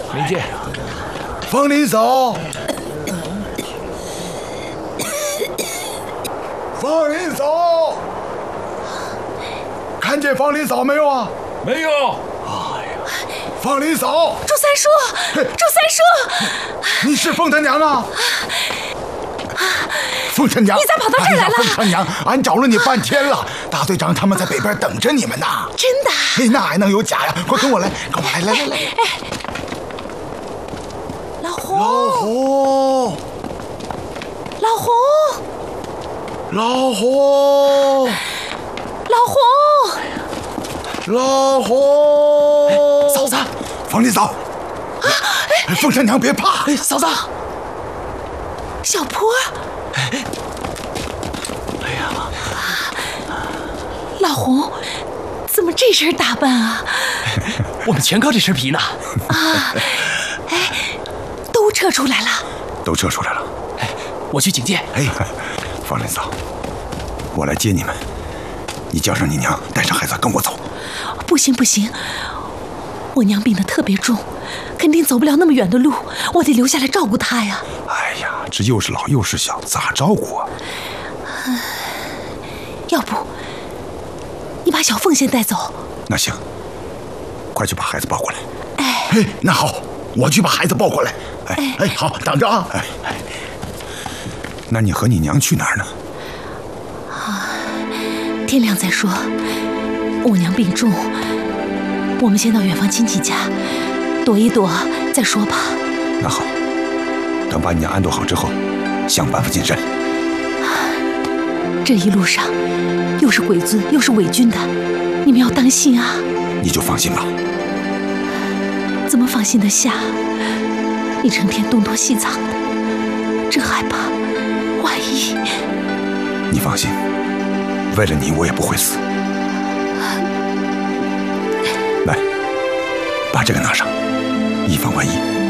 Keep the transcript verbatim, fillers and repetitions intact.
没见。 凤林嫂，凤林嫂，看见凤林嫂没有啊？ 没有。 哎呀，凤林嫂， 祝三叔，祝三叔， 你是凤他娘啊？凤他娘， 你咋跑到这儿来了？ 哎、凤他娘，俺找了你半天了，大队长他们在北边等着你们呢。 真的？ 哎，那还能有假呀？快跟我来，跟我来，来来来。 哎，老胡， 老胡， 老胡， 老胡， 老胡， 老胡， 嫂子， 凤林嫂，哎，凤他娘别怕， 哎，嫂子， 小坡。 哎呀， 老胡，怎么这身打扮啊？ 我们全靠这身皮呢。 啊，哎，都撤出来了。 都撤出来了。 哎，我去警戒。 哎，凤林嫂，我来接你们。你叫上你娘，带上孩子跟我走。 不行不行，我娘病得特别重，肯定走不了那么远的路，我得留下来照顾她呀。 哎呀，这又是老又是小，咋照顾啊？ 要不你把小凤先带走？ 那行，快去把孩子抱过来。 哎哎，那好，我去把孩子抱过来。哎哎，好，等着啊。哎哎，那你和你娘去哪儿呢？ 啊，天亮再说。我娘病重，我们先到远房亲戚家躲一躲再说吧。 那好，等把你娘安顿好之后，想办法进山。 这一路上又是鬼子又是伪军的，你们要当心啊！ 你就放心吧。 怎么放心得下？你成天东躲西藏的，真害怕，万一…… 你放心，为了你我也不会死。来，把这个拿上，以防万一。